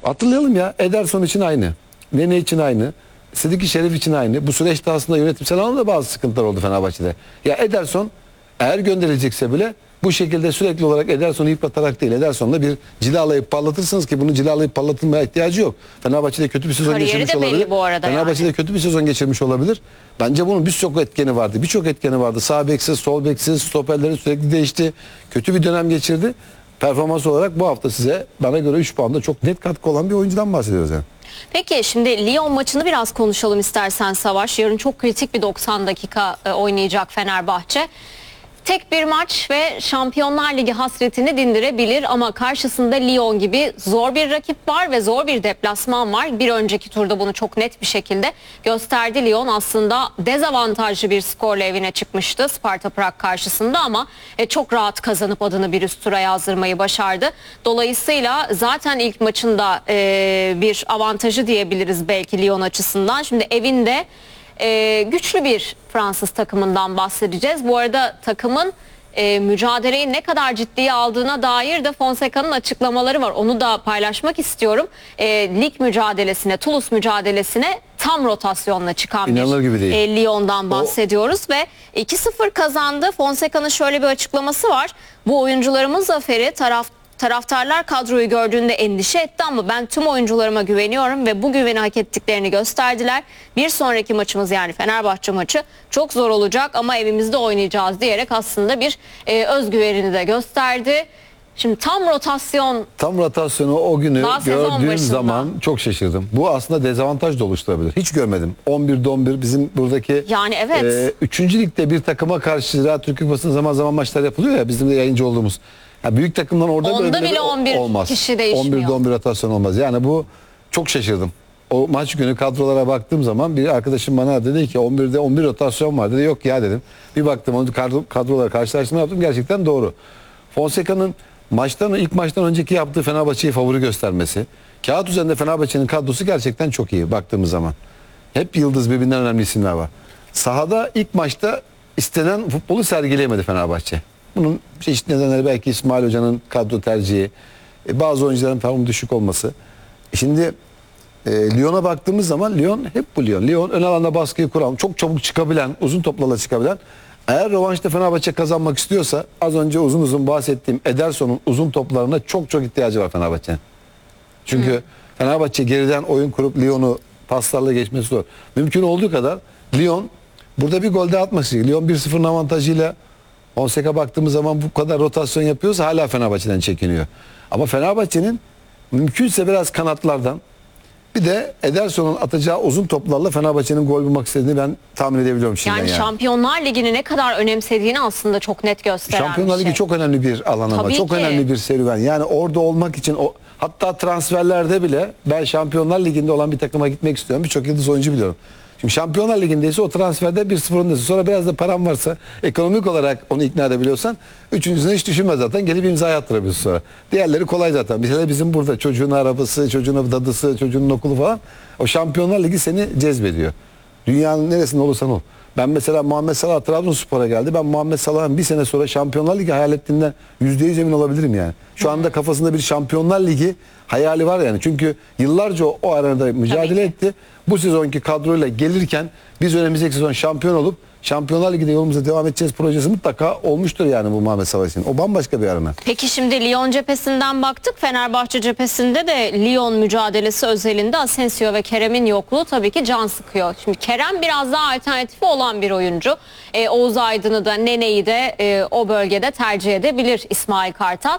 Hatırlayalım ya, Ederson için aynı. Nene için aynı. Sıdiki Şerif için aynı. Bu süreçte aslında yönetimsel anlamda bazı sıkıntılar oldu Fenerbahçe'de. Ya Ederson eğer gönderilecekse bile bu şekilde sürekli olarak Ederson'u yıpratarak değil, Ederson'la bir cilalayıp parlatırsınız ki bunu cilalayıp parlatılmaya ihtiyacı yok. Fenerbahçe'de kötü bir sezon Kariyeri geçirmiş de belli olabilir. bu arada Fenerbahçe'de yani. kötü bir sezon geçirmiş olabilir. Bence bunun birçok etkeni vardı. Birçok etkeni vardı. Sağ beksiz, sol beksiz, stoperleri sürekli değişti. Kötü bir dönem geçirdi. Performans olarak bu hafta size bana göre 3 puanda çok net katkı olan bir oyuncudan bahsediyoruz yani. Peki şimdi Lyon maçını biraz konuşalım istersen Savaş. Yarın çok kritik bir 90 dakika oynayacak Fenerbahçe. Tek bir maç ve Şampiyonlar Ligi hasretini dindirebilir ama karşısında Lyon gibi zor bir rakip var ve zor bir deplasman var. Bir önceki turda bunu çok net bir şekilde gösterdi. Lyon aslında dezavantajlı bir skorla evine çıkmıştı Sparta Prag karşısında ama çok rahat kazanıp adını bir üst tura yazdırmayı başardı. Dolayısıyla zaten ilk maçında bir avantajı diyebiliriz belki Lyon açısından. Şimdi evinde güçlü bir Fransız takımından bahsedeceğiz. Bu arada takımın mücadeleyi ne kadar ciddiye aldığına dair de Fonseca'nın açıklamaları var. Onu da paylaşmak istiyorum. Lig mücadelesine, Toulouse mücadelesine tam rotasyonla çıkan İnanılır gibi değil. Lyon'dan bahsediyoruz ve 2-0 kazandı. Fonseca'nın şöyle bir açıklaması var. Bu oyuncularımın zaferi taraftarlar kadroyu gördüğünde endişe etti ama ben tüm oyuncularıma güveniyorum ve bu güveni hak ettiklerini gösterdiler. Bir sonraki maçımız yani Fenerbahçe maçı çok zor olacak ama evimizde oynayacağız diyerek aslında bir özgüvenini de gösterdi. Şimdi tam rotasyonu o günü daha sezon gördüğüm başında. zaman çok şaşırdım. Bu aslında dezavantaj da oluşturabilir. Hiç görmedim. 11'de 11 bizim buradaki Yani evet. 3. ligde bir takıma karşı Ziraat Türkiye Kupası'nda zaman zaman maçlar yapılıyor ya bizim de yayıncı olduğumuz. Ya büyük takımdan orada Onda bile 11 olmaz. kişi değişmiyor. 11'de 11 rotasyon olmaz. Yani bu çok şaşırdım. O maç günü kadrolara baktığım zaman bir arkadaşım bana dedi ki 11'de 11 rotasyon var dedi. Yok ya dedim. Bir baktım onu kadrolara karşılaştırma yaptım. Gerçekten doğru. Fonseca'nın ilk maçtan önceki yaptığı Fenerbahçe'yi favori göstermesi. Kağıt üzerinde Fenerbahçe'nin kadrosu gerçekten çok iyi baktığımız zaman. Hep yıldız birbirinden önemli isimler var. Sahada ilk maçta istenen futbolu sergileyemedi Fenerbahçe. Bunun çeşitli nedenleri belki İsmail Hoca'nın kadro tercihi, bazı oyuncuların performansı düşük olması. Şimdi Lyon'a baktığımız zaman Lyon hep bu Lyon. Lyon ön alanda baskıyı kuran, çok çabuk çıkabilen, uzun toplarla çıkabilen. Eğer rövanşta Fenerbahçe kazanmak istiyorsa az önce uzun uzun bahsettiğim Ederson'un uzun toplarına çok ihtiyacı var Fenerbahçe'nin. Çünkü Fenerbahçe geriden oyun kurup Lyon'u paslarla geçmesi zor. Mümkün olduğu kadar Lyon burada bir gol de atması. Lyon 1-0'ın avantajıyla Fonseca baktığımız zaman bu kadar rotasyon yapıyorsa hala Fenerbahçe'den çekiniyor. Ama Fenerbahçe'nin mümkünse biraz kanatlardan bir de Ederson'un atacağı uzun toplarla Fenerbahçe'nin gol bulmak istediğini ben tahmin edebiliyorum şimdiden Yani Şampiyonlar Ligi'ni ne kadar önemsediğini aslında çok net gösteren Şampiyonlar bir Ligi şey. çok önemli bir alan ama Tabii çok ki. önemli bir serüven. Yani orada olmak için hatta transferlerde bile ben Şampiyonlar Ligi'nde olan bir takıma gitmek istiyorum. Birçok yıldız oyuncu biliyorum. Şimdi Şampiyonlar Ligi'ndeyse o transferde 1-0 öndesin. Sonra biraz da param varsa ekonomik olarak onu ikna edebiliyorsan üçüncüsünü hiç düşünme zaten. Gelip imza attırabiliyorsun sonra. Diğerleri kolay zaten. Mesela bizim burada çocuğun arabası, çocuğun dadısı, çocuğun okulu falan. O Şampiyonlar Ligi seni cezbediyor. Dünyanın neresinde olursan ol. Ben mesela Muhammed Salah Trabzonspor'a geldi. Ben Muhammed Salah'ın bir sene sonra Şampiyonlar Ligi hayal ettiğinden %100 emin olabilirim yani. Şu anda kafasında bir Şampiyonlar Ligi hayali var yani. Çünkü yıllarca o arenada mücadele etti. Bu sezonki kadroyla gelirken biz önümüzdeki sezon şampiyon olup Şampiyonlar Ligi'de yolumuza devam edeceğiz projesi mutlaka olmuştur yani bu Muhammed Salah için. O bambaşka bir arena. Peki şimdi Lyon cephesinden baktık. Fenerbahçe cephesinde de Lyon mücadelesi özelinde Asensio ve Kerem'in yokluğu tabii ki can sıkıyor. Şimdi Kerem biraz daha alternatifi olan bir oyuncu. Oğuz Aydın'ı da Nene'yi de o bölgede tercih edebilir İsmail Kartal.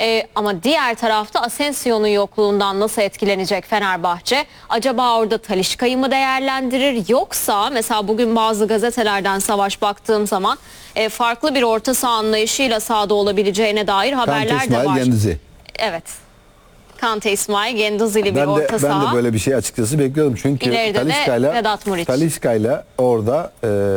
Ama diğer tarafta Asensio'nun yokluğundan nasıl etkilenecek Fenerbahçe? Acaba orada Talisca'yı mı değerlendirir? Yoksa mesela bugün bazı gazetelerden Savaş baktığım zaman farklı bir orta saha anlayışıyla sahada olabileceğine dair haberler de var. Genduzi. Evet. Kante İsmail Genduzili bir orta Ben saha. de böyle bir şey açıkçası bekliyorum. Çünkü İleride de Vedat Muriç. Talisca'yla orada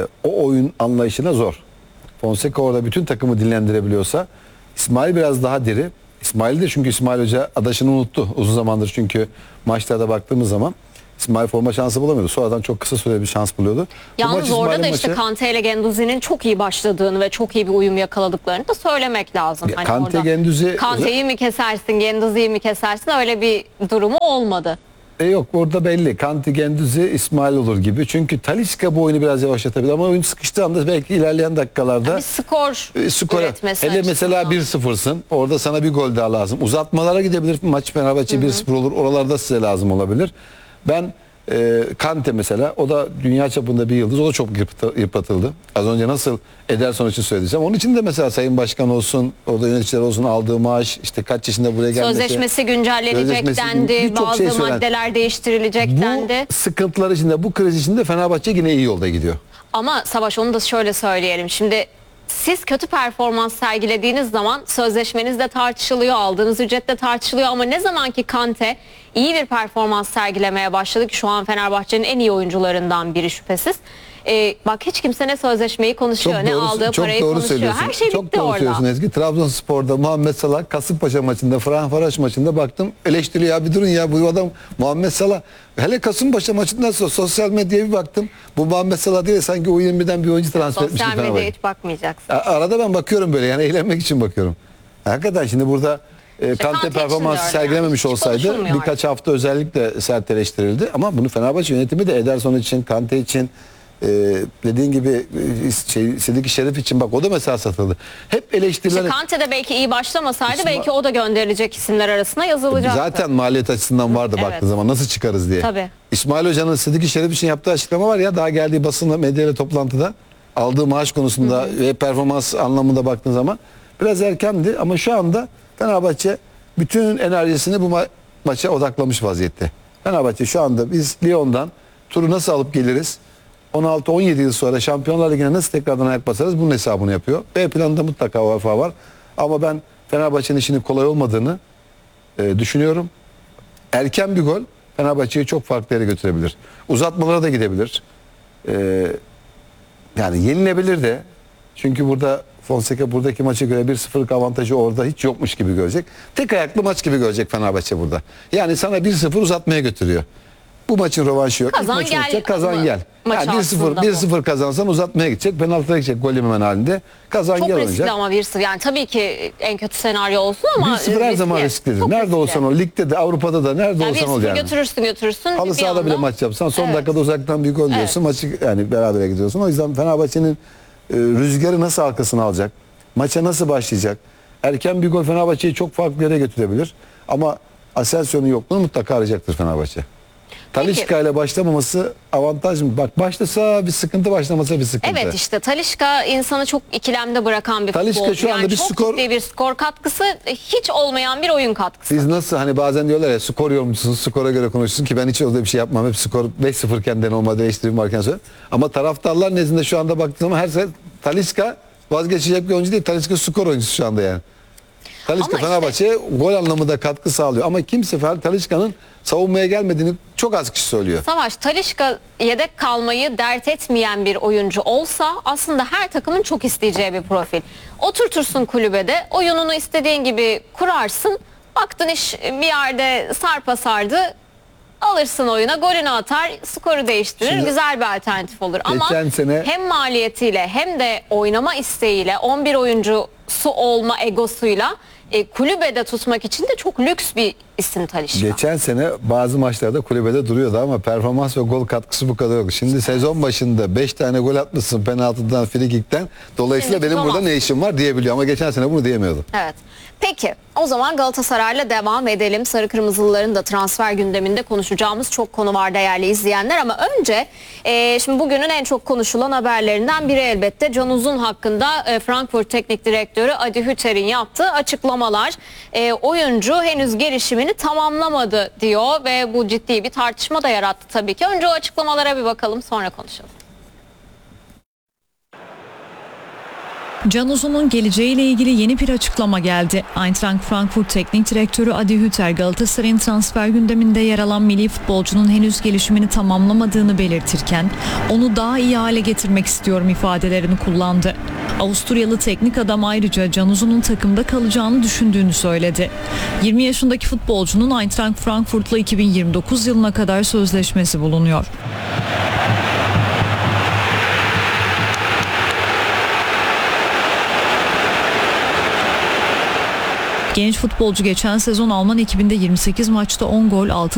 o oyun anlayışına zor. Fonseca orada bütün takımı dinlendirebiliyorsa İsmail biraz daha diri. İsmail de çünkü İsmail Hoca adaşını unuttu uzun zamandır çünkü maçlarda baktığımız zaman. İsmail forma şansı bulamıyordu. Sonradan çok kısa süreli bir şans buluyordu. Bu maç Yalnız orada da İsmail'in işte maçı- Kante ile Genduzi'nin çok iyi başladığını ve çok iyi bir uyum yakaladıklarını da söylemek lazım. Ya Kante, Genduzi- Kante'yi mi kesersin, Genduzi'yi mi kesersin, öyle bir durumu olmadı. Yok orada belli. Kanti, Genduzi, İsmail olur gibi. Çünkü Talisca bu oyunu biraz yavaşlatabilir ama oyun sıkıştığı anda belki ilerleyen dakikalarda Bir skor skora. üretmesi Hele açısından. mesela 1-0'sın. Orada sana bir gol daha lazım. Uzatmalara gidebilir. Maç Fenerbahçe 1-0 olur. Oralarda size lazım olabilir. Ben Kante mesela, o da dünya çapında bir yıldız. O da çok yıpratıldı. Az önce nasıl Ederson için söylediysem. Onun için de mesela Sayın Başkan olsun, orada yöneticiler olsun, aldığı maaş, işte kaç yaşında buraya gelmesi. Sözleşmesi güncellenecek Sözleşmesi- dendi, birçok bazı şey söylendi. maddeler değiştirilecek dendi. Bu sıkıntılar içinde, bu kriz içinde Fenerbahçe yine iyi yolda gidiyor. Ama Savaş, onu da şöyle söyleyelim. Şimdi siz kötü performans sergilediğiniz zaman sözleşmeniz de tartışılıyor, aldığınız ücret de tartışılıyor ama ne zaman ki Kante iyi bir performans sergilemeye başladı ki şu an Fenerbahçe'nin en iyi oyuncularından biri şüphesiz. Bak hiç kimse ne sözleşmeyi konuşuyor, ne aldığı parayı konuşuyor. Her şey Çok bitti doğru orada. söylüyorsun Ezgi. Trabzonspor'da Muhammed Salah, Kasımpaşa maçında, Fenerbahçe maçında baktım eleştiriyor. Ya bir durun ya, bu adam Muhammed Salah. Hele Kasımpaşa maçından sonra sosyal medyaya bir baktım. Bu Muhammed Salah değil, sanki U21'den bir oyuncu transfer etmiş Sosyal gibi medyaya Fenerbahçe. hiç bakmayacaksın. Arada ben bakıyorum böyle, yani eğlenmek için bakıyorum. Hakikaten şimdi burada Kante Kante için de performansı öyle sergilememiş yani. Hiç olsaydı konuşulmuyor birkaç hafta özellikle sert eleştirildi. Ama bunu Fenerbahçe yönetimi de Ederson için, Kante için, dediğin gibi Sediki Şerif için, bak o da mesela satıldı. Hep eleştiriler. İşte Kante de belki iyi başlamasaydı belki o da gönderilecek isimler arasına yazılacaktı. Zaten maliyet açısından vardı Evet. baktığı zaman, nasıl çıkarız diye. Tabii. İsmail Hoca'nın Sediki Şerif için yaptığı açıklama var ya, daha geldiği basınla, medyayla toplantıda aldığı maaş konusunda ve performans anlamında baktığın zaman biraz erkendi ama şu anda Fenerbahçe bütün enerjisini bu maça odaklamış vaziyette. Fenerbahçe şu anda biz Lyon'dan turu nasıl alıp geliriz? 16-17 yıl sonra Şampiyonlar Ligi'ne nasıl tekrardan ayak basarız? Bunun hesabını yapıyor. B planında mutlaka vefa var. Ama ben Fenerbahçe'nin işinin kolay olmadığını düşünüyorum. Erken bir gol Fenerbahçe'yi çok farklı yere götürebilir. Uzatmalara da gidebilir. Yani yenilebilir de. Çünkü burada Fonseca buradaki maça göre 1-0'lık avantajı orada hiç yokmuş gibi görecek. Tek ayaklı maç gibi görecek Fenerbahçe burada. Yani sana 1-0 uzatmaya götürüyor. Bu maçın rövanşı yok. Kazan İlk maç gel olacak, kazan mı? gel. Maç Yani 1-0 aslında bu. 1-0 kazansan uzatmaya gidecek. Penaltıya gidecek gol yememen halinde. Kazan Çok gel riskli olacak. ama 1-0. Yani tabii ki en kötü senaryo olsun ama 1-0 her zaman risklidir. Çok Nerede riskli. olsan ol, ligde de, Avrupa'da da nerede Yani olsan ol 1-0 yani. götürürsün. Halı bir sahada bile anda- maç yapsan son Evet. dakikada uzaktan bir gol diyorsun. Maçı yani berabere gidiyorsun. O yüzden Fenerbahçe'nin rüzgarı nasıl arkasına alacak? Maça nasıl başlayacak? Erken bir gol Fenerbahçe'yi çok farklı yere götürebilir. Ama Asensio'nun yokluğunu mutlaka arayacaktır Fenerbahçe. Talisca ile başlamaması avantaj mı? Bak başlasa bir sıkıntı, başlamasa bir sıkıntı. Evet, işte Talisca insanı çok ikilemde bırakan bir Talisca futbolcu. şu anda Yani bir çok skor- ciddi bir skor katkısı, hiç olmayan bir oyun katkısı. Biz nasıl hani bazen diyorlar ya, skor yorumcusun, skora göre konuşursun ki ben hiç öyle bir şey yapmam. Hep skor 5-0 iken de normalde eleştirim varken söyle. Ama taraftarlar nezdinde şu anda baktığım zaman her şey Talisca vazgeçecek bir oyuncu değil. Talisca skor oyuncusu şu anda yani. Talisca Ama Fenerbahçe'ye gol anlamında katkı sağlıyor. Ama kimse Talisca'nın savunmaya gelmediğini çok az kişi söylüyor. Savaş, Talisca yedek kalmayı dert etmeyen bir oyuncu olsa aslında her takımın çok isteyeceği bir profil. Oturtursun kulübede, oyununu istediğin gibi kurarsın. Baktın iş bir yerde sarpa sardı, alırsın oyuna, golünü atar, skoru değiştirir. Şimdi, güzel bir alternatif olur. Ama geçen sene- hem maliyetiyle hem de oynama isteğiyle, 11 oyuncusu olma egosuyla kulübede tutmak için de çok lüks bir isim Talisca. Geçen sene bazı maçlarda kulübede duruyordu ama performans ve gol katkısı bu kadar yok. Şimdi sezon başında 5 tane gol atmışsın penaltıdan, frikikten. Dolayısıyla Şimdi benim burada tutamaz. ne işim var diyebiliyor ama geçen sene bunu diyemiyordu. Evet. Peki o zaman Galatasaray'la devam edelim. Sarı Kırmızılıların da transfer gündeminde konuşacağımız çok konu var değerli izleyenler. Ama önce şimdi bugünün en çok konuşulan haberlerinden biri elbette Can Uzun hakkında Frankfurt Teknik Direktörü Adi Hüter'in yaptığı açıklamalar. Oyuncu henüz gelişimini tamamlamadı diyor ve bu ciddi bir tartışma da yarattı tabii ki. Önce o açıklamalara bir bakalım, sonra konuşalım. Can Uzun'un geleceğiyle ilgili yeni bir açıklama geldi. Eintracht Frankfurt Teknik Direktörü Adi Hütter, Galatasaray'ın transfer gündeminde yer alan milli futbolcunun henüz gelişimini tamamlamadığını belirtirken onu daha iyi hale getirmek istiyorum ifadelerini kullandı. Avusturyalı teknik adam ayrıca Can Uzun'un takımda kalacağını düşündüğünü söyledi. 20 yaşındaki futbolcunun Eintracht Frankfurt'la 2029 yılına kadar sözleşmesi bulunuyor. Genç futbolcu geçen sezon Alman ekibinde 28 maçta 10 gol, 6